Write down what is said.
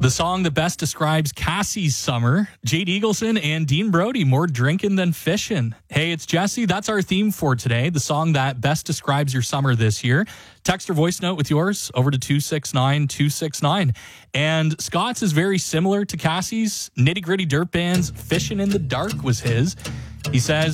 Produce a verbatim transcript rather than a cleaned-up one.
The song that best describes Cassie's summer, Jade Eagleson and Dean Brody, more drinking than fishing. Hey, it's Jesse. That's our theme for today, the song that best describes your summer this year. Text or voice note with yours over to two six nine two six nine. And Scott's is very similar to Cassie's. Nitty Gritty Dirt Bands, Fishing in the Dark was his. He says,